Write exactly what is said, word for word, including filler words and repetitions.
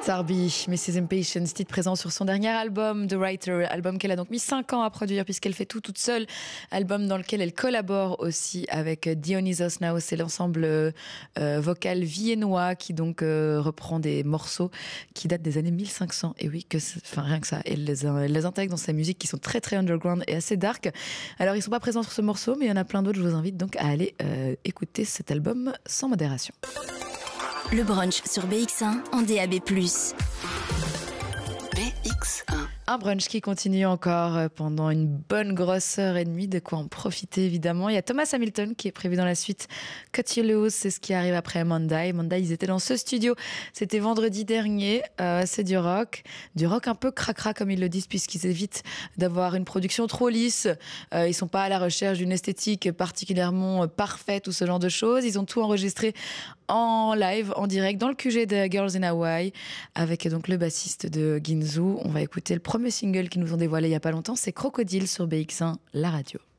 Sarbi, missus Impatience, titre présent sur son dernier album, The Writer, album qu'elle a donc mis cinq ans à produire puisqu'elle fait tout toute seule, album dans lequel elle collabore aussi avec Dionysos Now, c'est l'ensemble euh, vocal viennois qui donc euh, reprend des morceaux qui datent des années mille cinq cents, et oui, que enfin rien que ça, elle les, elle les intègre dans sa musique qui sont très très underground et assez dark. Alors ils sont pas présents sur ce morceau, mais il y en a plein d'autres, je vous invite donc à aller euh, écouter cet album sans modération. Le brunch sur B X un en D A B plus. B X un. Un brunch qui continue encore pendant une bonne grosse heure et demie, de quoi en profiter évidemment. Il y a Thomas Hamilton qui est prévu dans la suite. Cut You Loose, c'est ce qui arrive après Monday. Monday, ils étaient dans ce studio, c'était vendredi dernier. Euh, c'est du rock, du rock un peu cracra comme ils le disent, puisqu'ils évitent d'avoir une production trop lisse. Euh, ils sont pas à la recherche d'une esthétique particulièrement parfaite ou ce genre de choses. Ils ont tout enregistré en live, en direct, dans le Q G de Girls in Hawaii, avec donc le bassiste de Ginzu. On va écouter le premier single qu'ils nous ont dévoilé il y a pas longtemps, c'est Crocodile sur B X un, la radio.